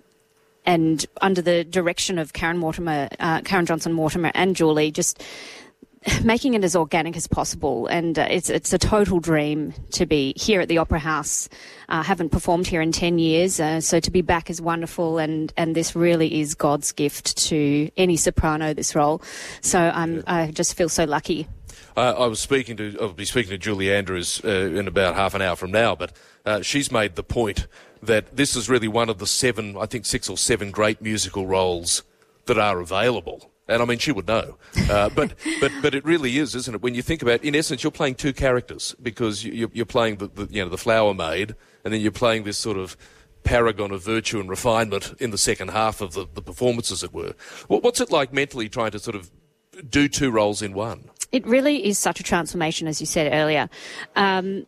and under the direction of Karen Mortimer, uh, Karen Johnson Mortimer, and Julie, just making it as organic as possible. And uh, it's it's a total dream to be here at the Opera House. I uh, haven't performed here in ten years, uh, so to be back is wonderful, and, and this really is God's gift to any soprano, this role. So I'm, I just feel so lucky. Uh, I was speaking to, I'll be speaking to Julie Andrews uh, in about half an hour from now, but uh, she's made the point that this is really one of the seven, I think six or seven great musical roles that are available. And I mean, she would know. Uh, but, but, but it really is, isn't it? When you think about, in essence, you're playing two characters, because you, you're playing the, the, you know, the flower maid, and then you're playing this sort of paragon of virtue and refinement in the second half of the, the performance, as it were. What, what's it like mentally trying to sort of do two roles in one? It really is such a transformation, as you said earlier. Um,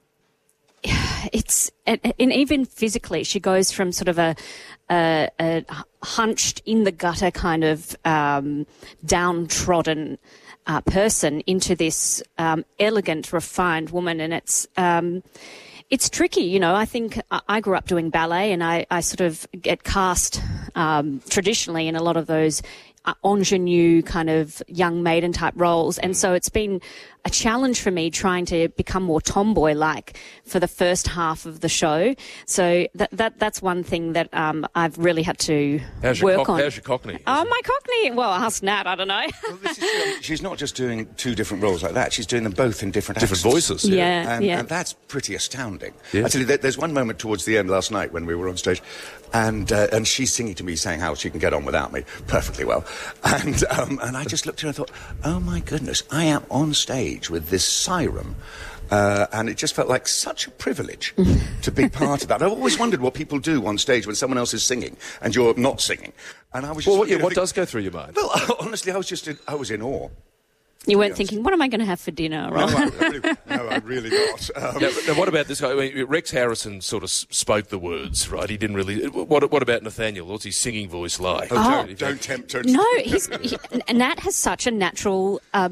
it's and, and even physically, she goes from sort of a, a, a hunched in the gutter kind of um, downtrodden uh, person into this um, elegant, refined woman, and it's. Um, It's tricky, you know. I think I grew up doing ballet, and I, I sort of get cast um, traditionally in a lot of those uh, ingenue kind of young maiden type roles. And so it's been a challenge for me trying to become more tomboy-like for the first half of the show. So that, that that's one thing that um, I've really had to how's your work co- on. How's your Cockney? Oh, my Cockney. Well, ask Nat, I don't know. She's not just doing two different roles like that. She's doing them both in different Different accents. voices, yeah. Yeah, and, yeah. and that's pretty astounding. Yeah. Actually, there, there's one moment towards the end last night when we were on stage, and uh, and she's singing to me, saying how she can get on without me perfectly well. And um, and I just looked at her and thought, oh my goodness, I am on stage with this siren. Uh, and it just felt like such a privilege to be part of that. I've always wondered what people do on stage when someone else is singing and you're not singing. And I was just Well, what, yeah, looking what at the- does go through your mind? Well, honestly, I was just in, I was in awe. You weren't thinking, what am I going to have for dinner? No, Right? I, I really, no, I'm really not. Um, now, now, what about this guy? I mean, Rex Harrison sort of s- spoke the words, right? He didn't really. What, what about Nathaniel? What's his singing voice like? Oh, don't, don't tempt her. No, he's, he, Nat has such a natural um,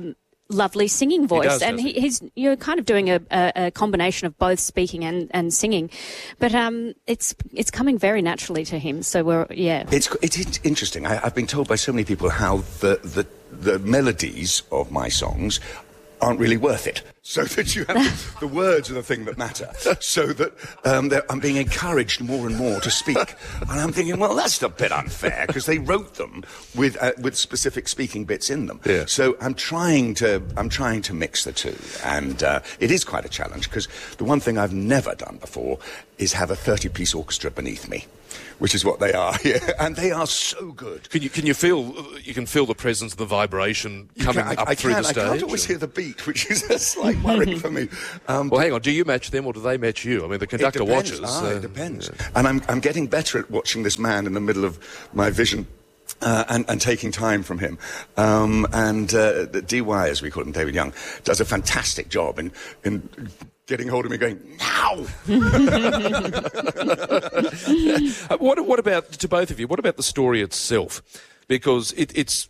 lovely singing voice, does, and doesn't he, he's you're kind of doing a, a, a combination of both speaking and, and singing, but um, it's it's coming very naturally to him. So we're yeah, it's it's interesting. I, I've been told by so many people how the the the melodies of my songs aren't really worth it. So that you have the, the words are the thing that matter. So that um, I'm being encouraged more and more to speak. And I'm thinking, well, that's a bit unfair because they wrote them with uh, with specific speaking bits in them. Yeah. So I'm trying to I'm trying to mix the two, and uh, it is quite a challenge because the one thing I've never done before is have a thirty-piece orchestra beneath me, which is what they are here, and they are so good. Can you can you feel you can feel the presence of the vibration coming can, I, up I through can, the I stage? can't always hear the beat, which is a slight worry for me. Um, well, hang on. Do you match them or do they match you? I mean, the conductor it depends. watches. Ah, uh, it depends. Yeah. And I'm I'm getting better at watching this man in the middle of my vision. Uh, and, and taking time from him. Um, and uh, the D Y, as we call him, David Young, does a fantastic job in, in getting hold of me going, now! uh, what, what about, to both of you, what about the story itself? Because it, it's,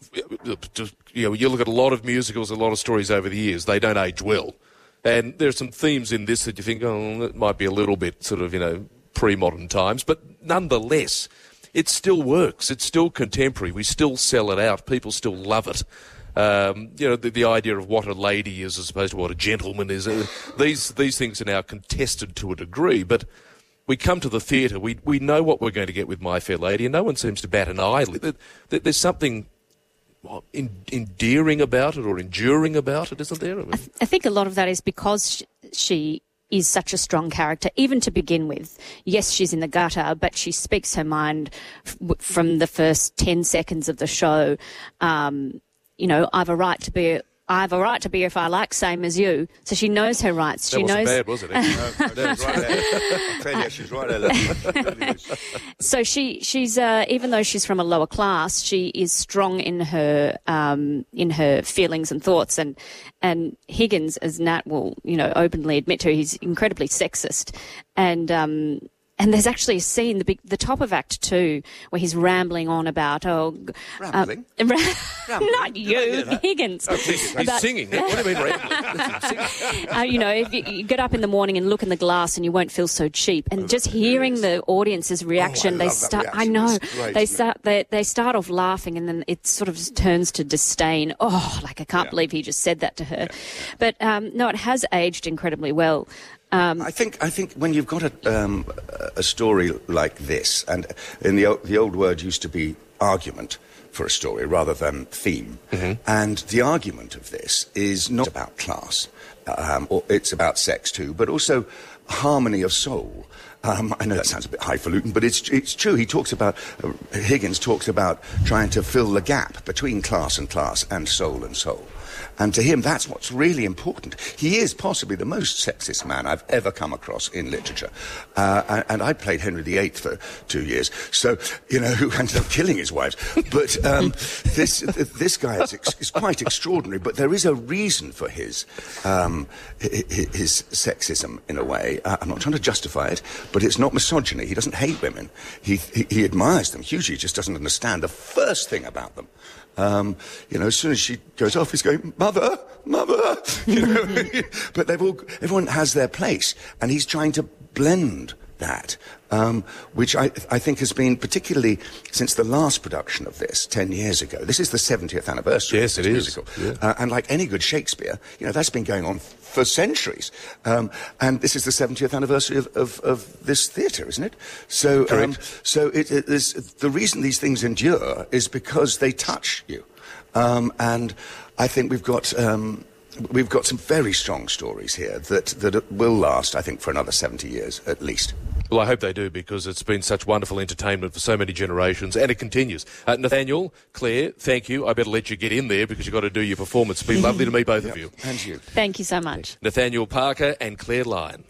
you know, you look at a lot of musicals, a lot of stories over the years, they don't age well. And there are some themes in this that you think, oh, that might be a little bit sort of, you know, pre-modern times, but nonetheless, it still works. It's still contemporary. We still sell it out. People still love it. Um, you know, the, the idea of what a lady is as opposed to what a gentleman is. Uh, these these things are now contested to a degree, but we come to the theatre. We we know what we're going to get with My Fair Lady, and no one seems to bat an eyelid. There, there's something well, in, endearing about it or enduring about it, isn't there? I, mean, I, th- I think a lot of that is because she... she is such a strong character, even to begin with. Yes, she's in the gutter, but she speaks her mind f- from the first ten seconds of the show. Um, you know, I've a right to be... I have a right to be if I like, same as you. So she knows her rights. That she wasn't knows. bad, was it? no, that was right there. I tell you, she's right there. So she, she's uh, even though she's from a lower class, she is strong in her um, in her feelings and thoughts. And and Higgins, as Nat will you know openly admit to, he's incredibly sexist. And um, and there's actually a scene, the big, the top of Act Two, where he's rambling on about oh, rambling, uh, rambling? Not you, Higgins. Oh, he's about, singing. What do you mean rambling? uh, you know, if you, you get up in the morning and look in the glass, and you won't feel so cheap. And just hearing the audience's reaction, oh, I they love start. that I know great, they start. They they start off laughing, and then it sort of turns to disdain. Oh, like I can't yeah. believe he just said that to her. Yeah. But um, no, it has aged incredibly well. Um, I think I think when you've got a, um, a story like this, and in the the old word used to be argument for a story rather than theme, mm-hmm. and the argument of this is not about class, um, or it's about sex too, but also harmony of soul. Um, I know that sounds a bit highfalutin, but it's it's true. He talks about uh, Higgins talks about trying to fill the gap between class and class and soul and soul. And to him, that's what's really important. He is possibly the most sexist man I've ever come across in literature. Uh, and, and I played Henry the Eighth for two years, so, you know, who ended up killing his wives. But um, this this guy is, ex- is quite extraordinary, but there is a reason for his, um, his, his sexism, in a way. Uh, I'm not trying to justify it, but it's not misogyny. He doesn't hate women. He, he, he admires them hugely, he just doesn't understand the first thing about them. Um, you know, as soon as she goes off, he's going, mother, mother, you know. But they've all, everyone has their place, and he's trying to blend that, um, which I, I think has been, particularly since the last production of this, ten years ago. This is the seventieth anniversary yes, of this it musical. Is. Yeah. Uh, and like any good Shakespeare, you know, that's been going on for centuries. Um, and this is the seventieth anniversary of, of, of this theatre, isn't it? So, um, so it, it is, the reason these things endure is because they touch you. Um, and I think we've got... Um, We've got some very strong stories here that, that will last, I think, for another seventy years at least. Well, I hope they do, because it's been such wonderful entertainment for so many generations, and it continues. Uh, Nathaniel, Claire, thank you. I better let you get in there because you've got to do your performance. It's been lovely to meet both yep. of you. And you. Thank you so much. Nathaniel Parker and Claire Lyon.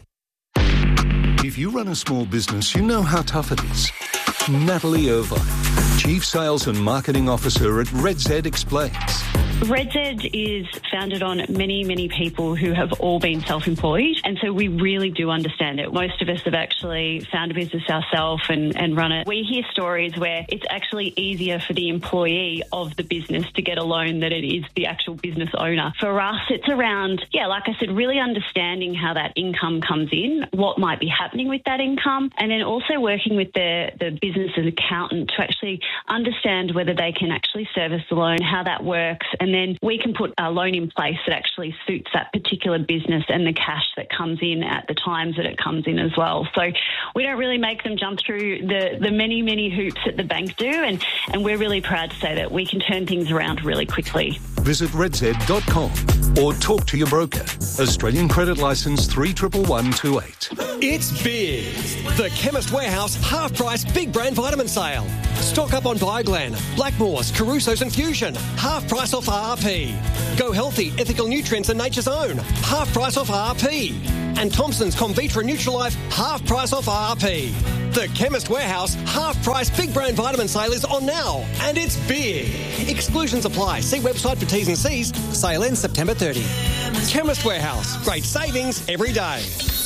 If you run a small business, you know how tough it is. Natalie Irvine, Chief Sales and Marketing Officer at Red Z, explains. RedZ is founded on many, many people who have all been self-employed, and so we really do understand it. Most of us have actually found a business ourselves and, and run it. We hear stories where it's actually easier for the employee of the business to get a loan than it is the actual business owner. For us, it's around, yeah, like I said, really understanding how that income comes in, what might be happening with that income, and then also working with the, the business accountant to actually understand whether they can actually service the loan, how that works, and then we can put a loan in place that actually suits that particular business and the cash that comes in at the times that it comes in as well. So we don't really make them jump through the, the many, many hoops that the bank do, and, and we're really proud to say that we can turn things around really quickly. Visit redz dot com or talk to your broker. Australian credit licence three one one two eight. It's big. The Chemist Warehouse half-price big brand vitamin sale. Stock up on Bioglan, Blackmores, Caruso's and Fusion. Half price off R R P. Go Healthy, Ethical Nutrients and Nature's Own. Half price off R R P. And Thompson's Convitra Nutrilife, half price off R R P. The Chemist Warehouse half price big brand vitamin sale is on now, and it's big. Exclusions apply. See website for T's and C's. Sale ends September thirtieth. Chemist Warehouse. Great savings every day.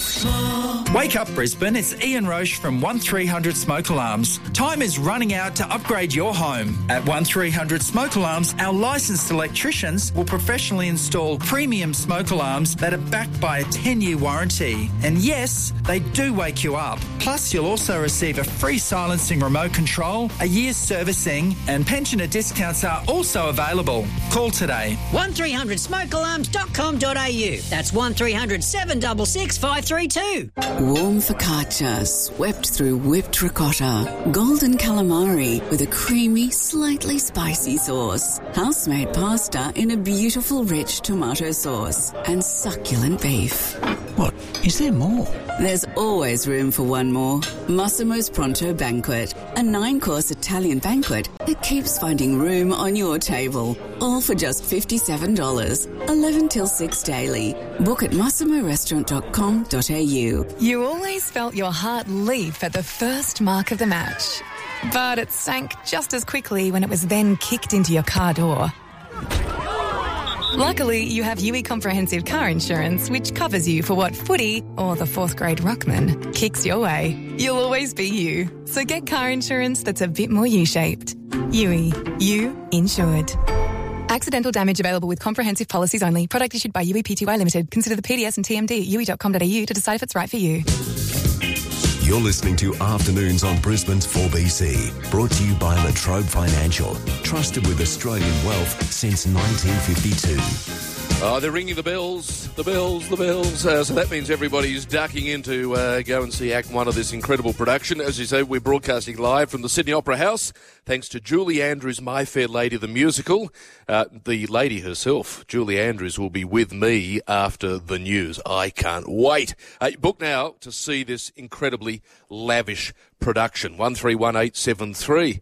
Wake up Brisbane, it's Ian Roche from one three hundred Smoke Alarms. Time is running out to upgrade your home. At one three hundred Smoke Alarms, our licensed electricians will professionally install premium smoke alarms that are backed by a ten-year warranty. And yes, they do wake you up. Plus, you'll also receive a free silencing remote control, a year's servicing, and pensioner discounts are also available. Call today. one three hundred smoke alarms dot com dot a u. That's one three hundred seven six six five three two. Warm focaccia swept through whipped ricotta. Golden calamari with a creamy, slightly spicy sauce. House-made pasta in a beautiful rich tomato sauce. And succulent beef. What? Is there more? There's always room for one more. Massimo's Pronto Banquet. A nine-course Italian banquet that keeps finding room on your table. All for just fifty-seven dollars. eleven till six daily. Book at massimo restaurant dot com dot a u. You always felt your heart leap at the first mark of the match. But it sank just as quickly when it was then kicked into your car door. Luckily, you have U E Comprehensive Car Insurance, which covers you for what footy, or the fourth grade ruckman, kicks your way. You'll always be you. So get car insurance that's a bit more U-shaped. U E. You insured. Accidental damage available with comprehensive policies only. Product issued by U E P T Y Limited. Consider the P D S and T M D at u e dot com dot a u to decide if it's right for you. You're listening to Afternoons on Brisbane's four B C. Brought to you by Latrobe Financial. Trusted with Australian wealth since nineteen fifty-two. Oh, they're ringing the bells, the bells, the bells. Uh, so that means everybody's ducking in to uh, go and see Act One of this incredible production. As you say, we're broadcasting live from the Sydney Opera House, thanks to Julie Andrews' My Fair Lady, the musical. Uh, the lady herself, Julie Andrews, will be with me after the news. I can't wait. Uh, book now to see this incredibly lavish production. one three one eight seven three.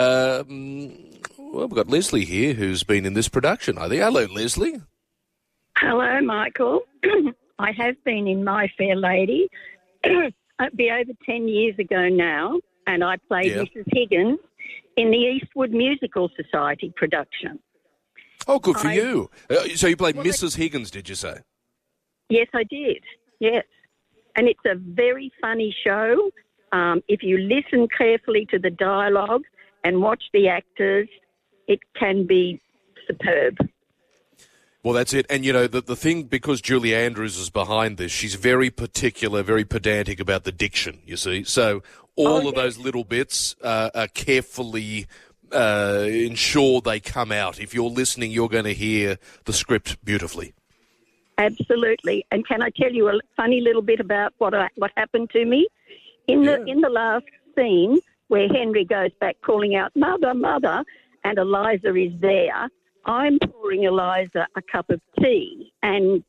Um, well, we've got Leslie here, who's been in this production, I think. Hello, Leslie. Hello, Michael. I have been in My Fair Lady. It'd be over ten years ago now, and I played yeah. Missus Higgins in the Eastwood Musical Society production. Oh, good for I, you. Uh, so you played well, Missus Higgins, did you say? Yes, I did. Yes. And it's a very funny show. Um, if you listen carefully to the dialogue and watch the actors, it can be superb. Well, that's it. And, you know, the, the thing, because Julie Andrews is behind this, she's very particular, very pedantic about the diction, you see. So all oh, of yes. those little bits uh, are carefully uh, ensure they come out. If you're listening, you're going to hear the script beautifully. Absolutely. And can I tell you a funny little bit about what I, what happened to me? In the yeah. in the last scene where Henry goes back calling out, "Mother, Mother," and Eliza is there, I'm pouring Eliza a cup of tea and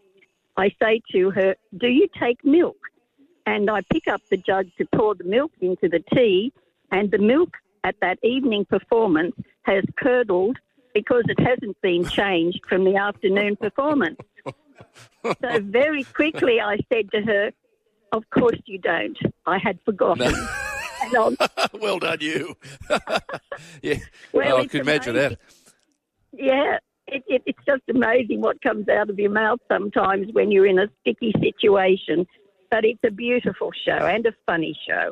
I say to her, "Do you take milk?" And I pick up the jug to pour the milk into the tea, and the milk at that evening performance has curdled because it hasn't been changed from the afternoon performance. So very quickly I said to her, "Of course you don't. I had forgotten." No. And well done, you. yeah, well, oh, I could imagine that. Yeah, it, it, it's just amazing what comes out of your mouth sometimes when you're in a sticky situation. But it's a beautiful show and a funny show.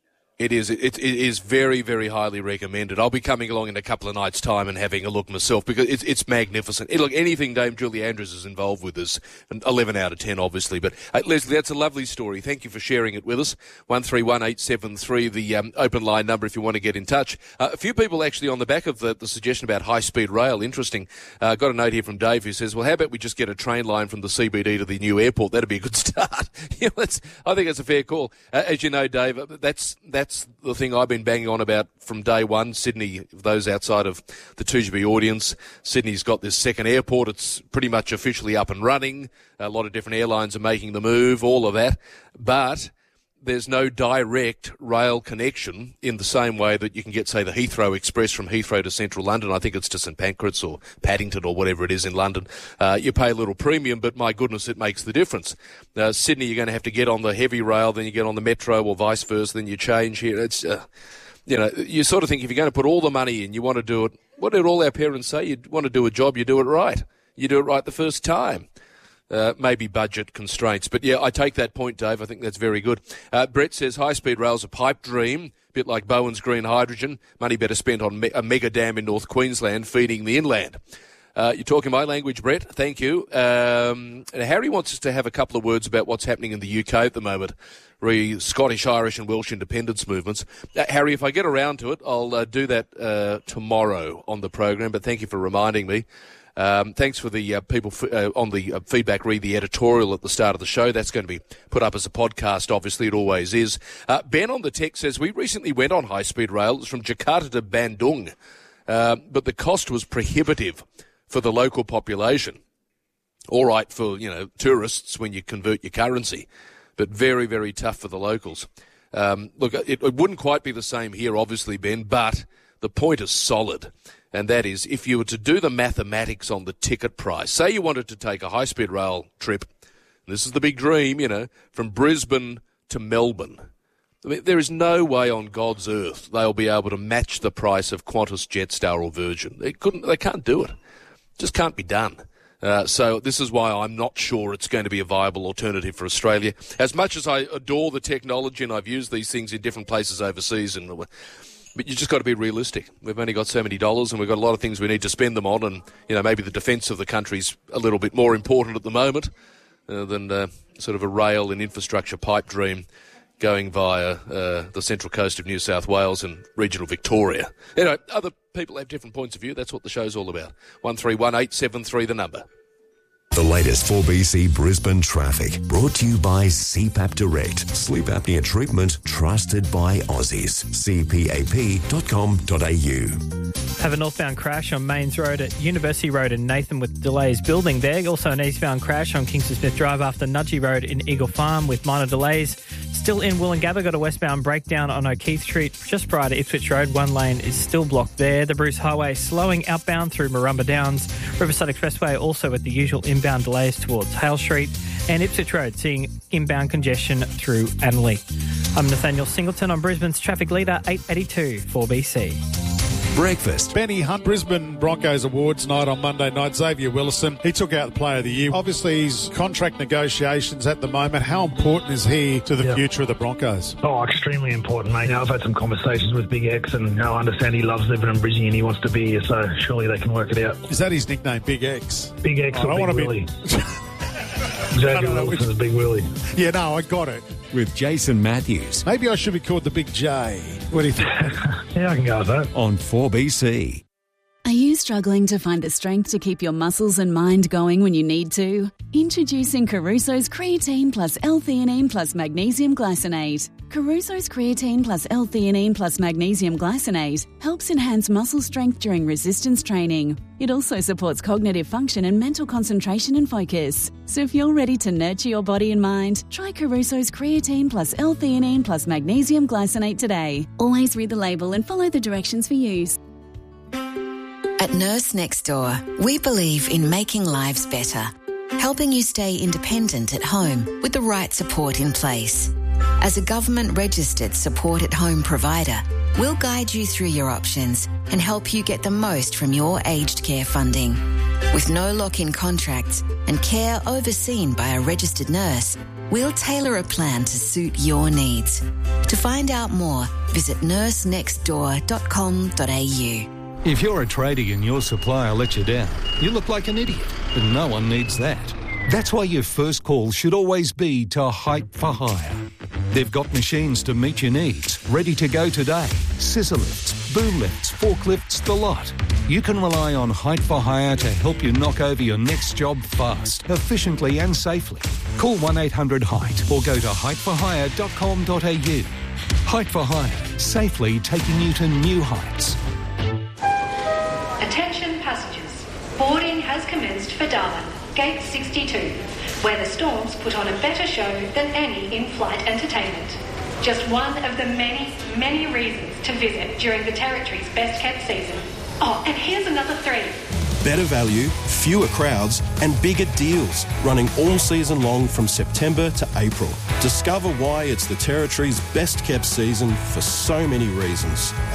It is. It, it is very, very highly recommended. I'll be coming along in a couple of nights' time and having a look myself because it's it's magnificent. Look, anything Dame Julie Andrews is involved with is an eleven out of ten, obviously. But uh, Leslie, that's a lovely story. Thank you for sharing it with us. One three one eight seven three, the um, open line number if you want to get in touch. Uh, a few people actually on the back of the, the suggestion about high-speed rail. Interesting. Uh, got a note here from Dave who says, "Well, how about we just get a train line from the C B D to the new airport? That'd be a good start." yeah, that's, I think that's a fair call. Uh, as you know, Dave, that's that's. That's the thing I've been banging on about from day one. Sydney, those outside of the two G B audience, Sydney's got this second airport. It's pretty much officially up and running. A lot of different airlines are making the move, all of that. But there's no direct rail connection in the same way that you can get, say, the Heathrow Express from Heathrow to central London. I think it's to St Pancras or Paddington or whatever it is in London. Uh, you pay a little premium, but my goodness, it makes the difference. Uh, Sydney, you're going to have to get on the heavy rail, then you get on the metro or vice versa, then you change here. It's, uh, you know, you sort of think if you're going to put all the money in, you want to do it. What did all our parents say? You want to do a job, you do it right. You do it right the first time. Uh, maybe budget constraints. But, yeah, I take that point, Dave. I think that's very good. Uh, Brett says high-speed rail's a pipe dream, a bit like Bowen's green hydrogen. Money better spent on me- a mega dam in North Queensland feeding the inland. Uh, you're talking my language, Brett. Thank you. Um, and Harry wants us to have a couple of words about what's happening in the U K at the moment, re Scottish, Irish and Welsh independence movements. Uh, Harry, if I get around to it, I'll uh, do that uh, tomorrow on the program, but thank you for reminding me. Um, thanks for the uh, people f- uh, on the uh, feedback, read the editorial at the start of the show. That's going to be put up as a podcast, obviously. It always is. Uh, Ben on the text says, we recently went on high-speed rail. It's from Jakarta to Bandung, uh, but the cost was prohibitive for the local population. All right for, you know, tourists when you convert your currency, but very, very tough for the locals. Um, look, it, it wouldn't quite be the same here, obviously, Ben, but the point is solid. And that is, if you were to do the mathematics on the ticket price, say you wanted to take a high-speed rail trip, and this is the big dream, you know, from Brisbane to Melbourne. I mean, there is no way on God's earth they'll be able to match the price of Qantas, Jetstar or Virgin. They couldn't. They can't do it. It just can't be done. Uh, so this is why I'm not sure it's going to be a viable alternative for Australia. As much as I adore the technology and I've used these things in different places overseas and... But you just got to be realistic. We've only got so many dollars and we've got a lot of things we need to spend them on, and, you know, maybe the defence of the country's a little bit more important at the moment uh, than uh, sort of a rail and infrastructure pipe dream going via uh, the central coast of New South Wales and regional Victoria. Anyway, other people have different points of view. That's what the show's all about. one three one eight seven three, the number. The latest four B C Brisbane traffic, brought to you by C PAP Direct. Sleep apnea treatment trusted by Aussies. c p a p dot com dot a u. Have a northbound crash on Mains Road at University Road in Nathan with delays building there. Also an eastbound crash on Kingston Smith Drive after Nudgee Road in Eagle Farm with minor delays. Still in Woolloongabba, got a westbound breakdown on O'Keefe Street just prior to Ipswich Road. One lane is still blocked there. The Bruce Highway slowing outbound through Marumba Downs. Riverside Expressway also with the usual inbound delays towards Hale Street. And Ipswich Road seeing inbound congestion through Annerley. I'm Nathaniel Singleton on Brisbane's traffic leader, eight eighty-two four B C. Breakfast. Benny Hunt, Brisbane Broncos Awards night on Monday night. Xavier Willison, he took out the Player of the Year. Obviously, his contract negotiations at the moment. How important is he to the yep. future of the Broncos? Oh, extremely important, mate. Now, I've had some conversations with Big X, and you know, I understand he loves living in Brisbane and he wants to be here, so surely they can work it out. Is that his nickname, Big X? Big X oh, or I Big Willie. Be... Xavier Wilson's Big Willie. Yeah, no, I got it. With Jason Matthews. Maybe I should be called the Big J. What do you think? Yeah, I can go with that. On four B C. Are you struggling to find the strength to keep your muscles and mind going when you need to? Introducing Caruso's Creatine Plus L-Theanine Plus Magnesium Glycinate. Caruso's Creatine Plus L-Theanine Plus Magnesium Glycinate helps enhance muscle strength during resistance training. It also supports cognitive function and mental concentration and focus. So if you're ready to nurture your body and mind, try Caruso's Creatine Plus L-Theanine Plus Magnesium Glycinate today. Always read the label and follow the directions for use. At Nurse Next Door, we believe in making lives better, helping you stay independent at home with the right support in place. As a government-registered support-at-home provider, we'll guide you through your options and help you get the most from your aged care funding. With no lock-in contracts and care overseen by a registered nurse, we'll tailor a plan to suit your needs. To find out more, visit nurse next door dot com dot a u. If you're a tradie and your supplier lets you down, you look like an idiot, but no one needs that. That's why your first call should always be to Height for Hire. They've got machines to meet your needs, ready to go today. Scissor lifts, boom lifts, forklifts, the lot. You can rely on Height for Hire to help you knock over your next job fast, efficiently and safely. Call one eight hundred height or go to height for hire dot com dot a u. Height for Hire, safely taking you to new heights. Attention passengers, boarding has commenced for Darwin, Gate sixty-two, where the Storms put on a better show than any in-flight entertainment. Just one of the many, many reasons to visit during the Territory's best-kept season. Oh, and here's another three. Better value, fewer crowds and bigger deals running all season long from September to April. Discover why it's the Territory's best-kept season for so many reasons